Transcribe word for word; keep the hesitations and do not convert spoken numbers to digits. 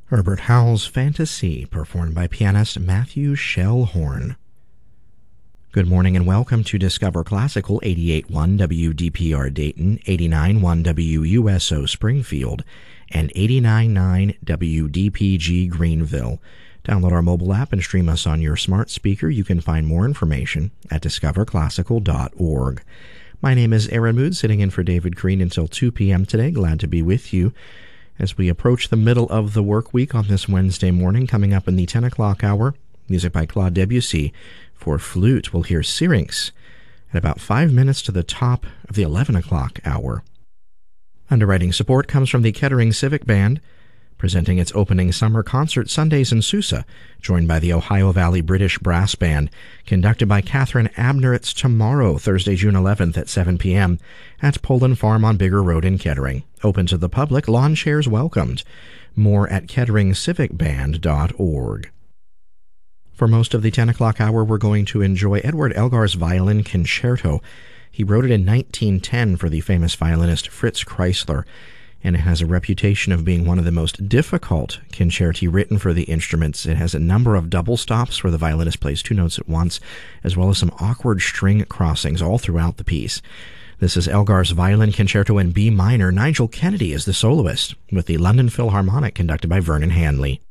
Herbert Howell's Fantasy, performed by pianist Matthew Shellhorn. Good morning and welcome to Discover Classical, eighty-eight point one W D P R Dayton, eighty-nine point one W U S O Springfield, and eighty-nine point nine W D P G Greenville. Download our mobile app and stream us on your smart speaker. You can find more information at discover classical dot org. My name is Aaron Mood, sitting in for David Green until two p.m. today. Glad to be with you as we approach the middle of the work week on this Wednesday morning. Coming up in the ten o'clock hour, music by Claude Debussy. For flute, we'll hear Syrinx at about five minutes to the top of the eleven o'clock hour. Underwriting support comes from the Kettering Civic Band, presenting its opening summer concert Sundays in Sousa, joined by the Ohio Valley British Brass Band, conducted by Catherine Abner. It's tomorrow, Thursday, June eleventh at seven p.m. at Poland Farm on Bigger Road in Kettering. Open to the public, lawn chairs welcomed. More at kettering civic band dot org. For most of the ten o'clock hour, we're going to enjoy Edward Elgar's Violin Concerto. He wrote it in nineteen ten for the famous violinist Fritz Kreisler, and it has a reputation of being one of the most difficult concerti written for the instruments. It has a number of double stops where the violinist plays two notes at once, as well as some awkward string crossings all throughout the piece. This is Elgar's Violin Concerto in B minor. Nigel Kennedy is the soloist, with the London Philharmonic conducted by Vernon Hanley.